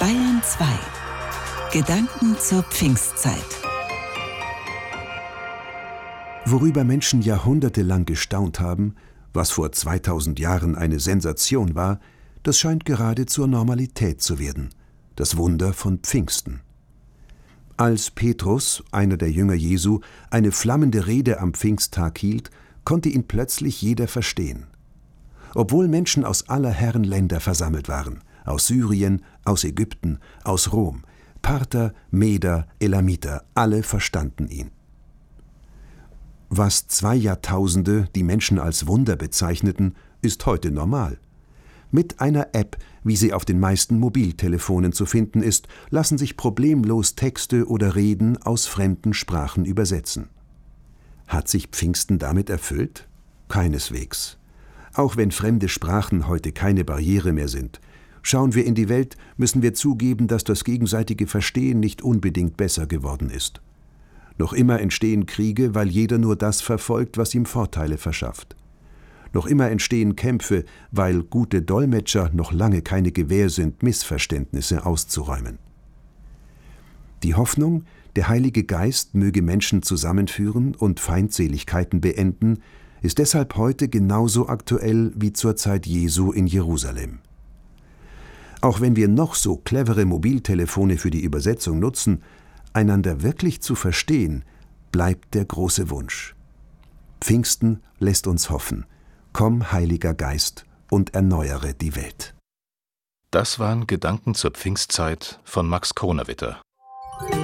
Bayern 2. Gedanken zur Pfingstzeit. Worüber Menschen jahrhundertelang gestaunt haben, was vor 2000 Jahren eine Sensation war, das scheint gerade zur Normalität zu werden. Das Wunder von Pfingsten. Als Petrus, einer der Jünger Jesu, eine flammende Rede am Pfingsttag hielt, konnte ihn plötzlich jeder verstehen. Obwohl Menschen aus aller Herren Länder versammelt waren, aus Syrien, aus Ägypten, aus Rom, Parther, Meder, Elamiter, alle verstanden ihn. Was 2 Jahrtausende die Menschen als Wunder bezeichneten, ist heute normal. Mit einer App, wie sie auf den meisten Mobiltelefonen zu finden ist, lassen sich problemlos Texte oder Reden aus fremden Sprachen übersetzen. Hat sich Pfingsten damit erfüllt? Keineswegs. Auch wenn fremde Sprachen heute keine Barriere mehr sind. Schauen wir in die Welt, müssen wir zugeben, dass das gegenseitige Verstehen nicht unbedingt besser geworden ist. Noch immer entstehen Kriege, weil jeder nur das verfolgt, was ihm Vorteile verschafft. Noch immer entstehen Kämpfe, weil gute Dolmetscher noch lange keine Gewähr sind, Missverständnisse auszuräumen. Die Hoffnung, der Heilige Geist möge Menschen zusammenführen und Feindseligkeiten beenden, ist deshalb heute genauso aktuell wie zur Zeit Jesu in Jerusalem. Auch wenn wir noch so clevere Mobiltelefone für die Übersetzung nutzen, einander wirklich zu verstehen, bleibt der große Wunsch. Pfingsten lässt uns hoffen. Komm, Heiliger Geist, und erneuere die Welt. Das waren Gedanken zur Pfingstzeit von Max Kronawitter.